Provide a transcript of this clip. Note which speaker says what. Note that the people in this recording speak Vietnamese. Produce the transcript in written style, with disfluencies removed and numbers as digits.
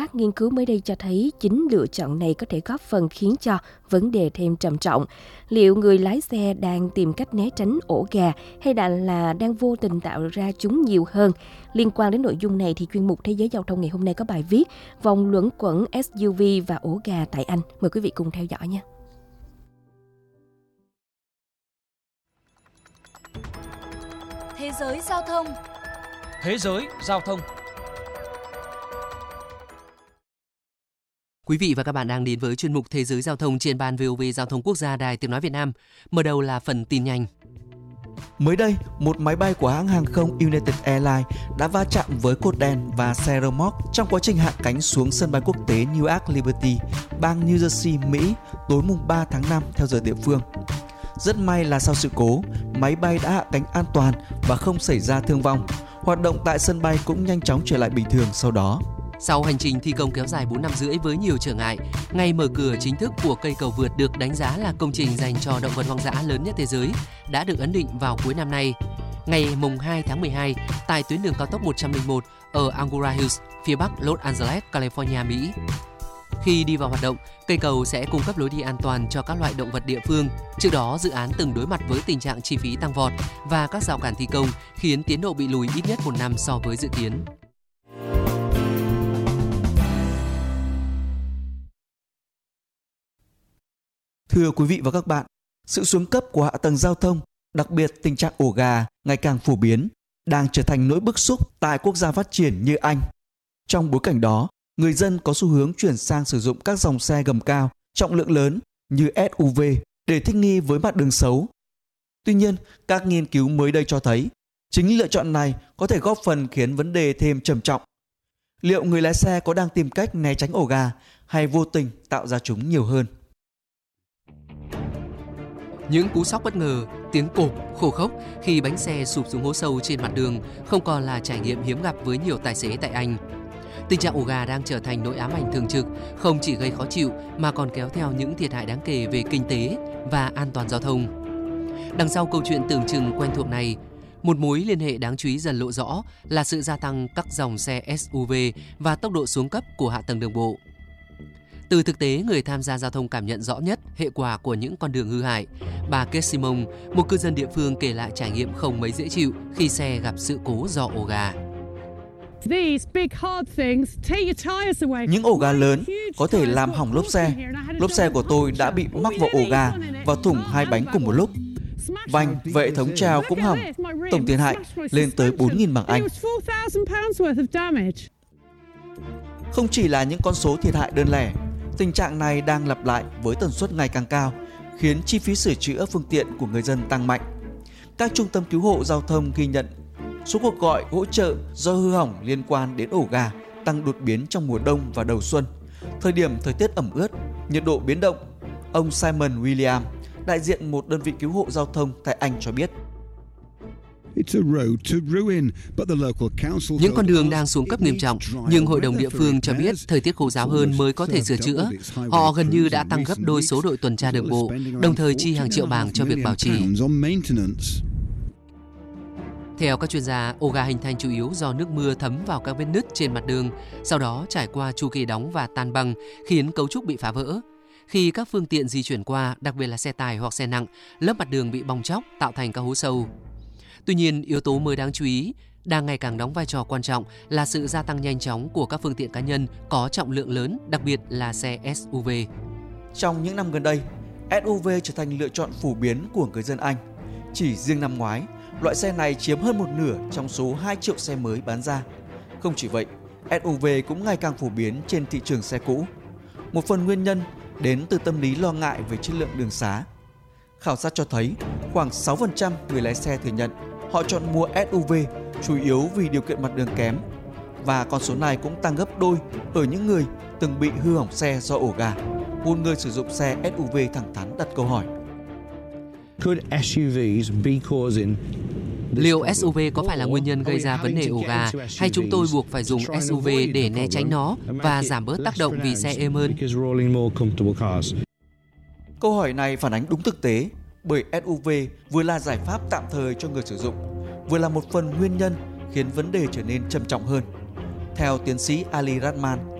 Speaker 1: các nghiên cứu mới đây cho thấy chính lựa chọn này có thể góp phần khiến cho vấn đề thêm trầm trọng. Liệu người lái xe đang tìm cách né tránh ổ gà hay là đang vô tình tạo ra chúng nhiều hơn? Liên quan đến nội dung này thì chuyên mục Thế giới giao thông ngày hôm nay có bài viết Vòng luẩn quẩn SUV và ổ gà tại Anh. Mời quý vị cùng theo dõi nha.
Speaker 2: Thế giới giao thông.
Speaker 3: Thế giới giao thông.
Speaker 4: Quý vị và các bạn đang đến với chuyên mục Thế giới giao thông trên ban VOV Giao thông Quốc gia Đài Tiếng nói Việt Nam. Mở đầu là phần tin nhanh.
Speaker 5: Mới đây, một máy bay của hãng hàng không United Airlines đã va chạm với cột đèn và xe rơ moóc trong quá trình hạ cánh xuống sân bay quốc tế Newark Liberty, bang New Jersey, Mỹ tối mùng 3 tháng 5 theo giờ địa phương. Rất may là sau sự cố, máy bay đã hạ cánh an toàn và không xảy ra thương vong. Hoạt động tại sân bay cũng nhanh chóng trở lại bình thường sau đó.
Speaker 4: Sau hành trình thi công kéo dài 4 năm rưỡi với nhiều trở ngại, ngày mở cửa chính thức của cây cầu vượt được đánh giá là công trình dành cho động vật hoang dã lớn nhất thế giới đã được ấn định vào cuối năm nay. Ngày mùng 2 tháng 12, tại tuyến đường cao tốc 101 ở Agoura Hills, phía bắc Los Angeles, California, Mỹ. Khi đi vào hoạt động, cây cầu sẽ cung cấp lối đi an toàn cho các loại động vật địa phương. Trước đó, dự án từng đối mặt với tình trạng chi phí tăng vọt và các rào cản thi công khiến tiến độ bị lùi ít nhất 1 năm so với dự kiến.
Speaker 5: Thưa quý vị và các bạn, sự xuống cấp của hạ tầng giao thông, đặc biệt tình trạng ổ gà ngày càng phổ biến, đang trở thành nỗi bức xúc tại quốc gia phát triển như Anh. Trong bối cảnh đó, người dân có xu hướng chuyển sang sử dụng các dòng xe gầm cao, trọng lượng lớn như SUV để thích nghi với mặt đường xấu. Tuy nhiên, các nghiên cứu mới đây cho thấy, chính lựa chọn này có thể góp phần khiến vấn đề thêm trầm trọng. Liệu người lái xe có đang tìm cách né tránh ổ gà hay vô tình tạo ra chúng nhiều hơn?
Speaker 4: Những cú sốc bất ngờ, tiếng cộp, khô khốc khi bánh xe sụp xuống hố sâu trên mặt đường không còn là trải nghiệm hiếm gặp với nhiều tài xế tại Anh. Tình trạng ổ gà đang trở thành nỗi ám ảnh thường trực, không chỉ gây khó chịu mà còn kéo theo những thiệt hại đáng kể về kinh tế và an toàn giao thông. Đằng sau câu chuyện tưởng chừng quen thuộc này, một mối liên hệ đáng chú ý dần lộ rõ là sự gia tăng các dòng xe SUV và tốc độ xuống cấp của hạ tầng đường bộ. Từ thực tế, người tham gia giao thông cảm nhận rõ nhất hệ quả của những con đường hư hại. Bà Kate Simon, một cư dân địa phương, kể lại trải nghiệm không mấy dễ chịu khi xe gặp sự cố do ổ gà.
Speaker 5: Những ổ gà lớn có thể làm hỏng lốp xe. Lốp xe của tôi đã bị mắc vào ổ gà và thủng hai bánh cùng một lúc. Vành và hệ thống treo cũng hỏng. Tổng thiệt hại lên tới 4.000 bảng Anh. Không chỉ là những con số thiệt hại đơn lẻ, tình trạng này đang lặp lại với tần suất ngày càng cao, khiến chi phí sửa chữa phương tiện của người dân tăng mạnh. Các trung tâm cứu hộ giao thông ghi nhận số cuộc gọi hỗ trợ do hư hỏng liên quan đến ổ gà tăng đột biến trong mùa đông và đầu xuân, thời điểm thời tiết ẩm ướt, nhiệt độ biến động. Ông Simon William, đại diện một đơn vị cứu hộ giao thông tại Anh cho biết.
Speaker 4: Những con đường đang xuống cấp nghiêm trọng, nhưng hội đồng địa phương cho biết thời tiết khô ráo hơn mới có thể sửa chữa. Họ gần như đã tăng gấp đôi số đội tuần tra đường bộ, đồng thời chi hàng triệu bảng cho việc bảo trì. Theo các chuyên gia, ổ gà hình thành chủ yếu do nước mưa thấm vào các vết nứt trên mặt đường, sau đó trải qua chu kỳ đóng và tan băng, khiến cấu trúc bị phá vỡ. Khi các phương tiện di chuyển qua, đặc biệt là xe tải hoặc xe nặng, lớp mặt đường bị bong tróc, tạo thành các hố sâu. Tuy nhiên, yếu tố mới đáng chú ý đang ngày càng đóng vai trò quan trọng là sự gia tăng nhanh chóng của các phương tiện cá nhân có trọng lượng lớn, đặc biệt là xe SUV.
Speaker 5: Trong những năm gần đây, SUV trở thành lựa chọn phổ biến của người dân Anh. Chỉ riêng năm ngoái, loại xe này chiếm hơn một nửa trong số 2 triệu xe mới bán ra. Không chỉ vậy, SUV cũng ngày càng phổ biến trên thị trường xe cũ. Một phần nguyên nhân đến từ tâm lý lo ngại về chất lượng đường xá. Khảo sát cho thấy khoảng 6% người lái xe thừa nhận họ chọn mua SUV chủ yếu vì điều kiện mặt đường kém. Và con số này cũng tăng gấp đôi ở những người từng bị hư hỏng xe do ổ gà. Một người sử dụng xe SUV thẳng thắn đặt câu hỏi.
Speaker 4: Liệu SUV có phải là nguyên nhân gây ra vấn đề ổ gà, hay chúng tôi buộc phải dùng SUV để né tránh nó và giảm bớt tác động vì xe êm hơn?
Speaker 5: Câu hỏi này phản ánh đúng thực tế, bởi SUV vừa là giải pháp tạm thời cho người sử dụng, vừa là một phần nguyên nhân khiến vấn đề trở nên trầm trọng hơn. Theo tiến sĩ Ali Rahman,